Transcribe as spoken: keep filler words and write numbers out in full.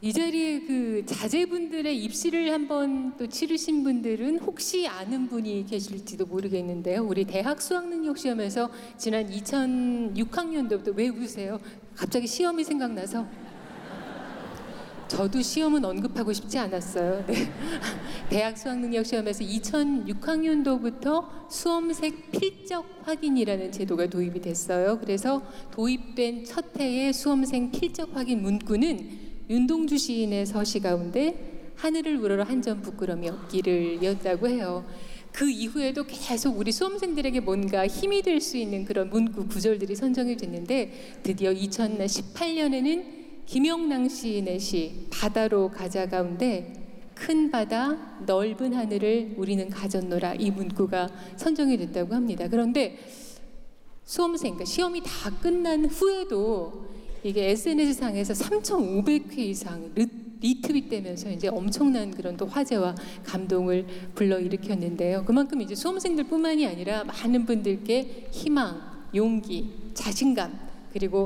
이 자리에 그 자제분들의 입시를 한번 또 치르신 분들은 혹시 아는 분이 계실지도 모르겠는데요. 우리 대학 수학능력시험에서 지난 이천육 학년도부터 왜 웃으세요? 갑자기 시험이 생각나서. 저도 시험은 언급하고 싶지 않았어요. 네. 대학 수학능력시험에서 이천육 학년도부터 수험생 필적 확인이라는 제도가 도입이 됐어요. 그래서 도입된 첫 해의 수험생 필적 확인 문구는 윤동주 시인의 서시 가운데 하늘을 우러러 한 점 부끄럼이 없기를 였다고 해요. 그 이후에도 계속 우리 수험생들에게 뭔가 힘이 될 수 있는 그런 문구 구절들이 선정이 됐는데 드디어 이천십팔 년에는 김영랑 시인의 시 바다로 가자 가운데 큰 바다 넓은 하늘을 우리는 가졌노라 이 문구가 선정이 됐다고 합니다. 그런데 수험생, 그러니까 시험이 다 끝난 후에도 이게 에스엔에스상에서 삼천오백 회 이상 리트윗되면서 이제 엄청난 그런 또 화제와 감동을 불러일으켰는데요. 그만큼 이제 수험생들뿐만이 아니라 많은 분들께 희망, 용기, 자신감 그리고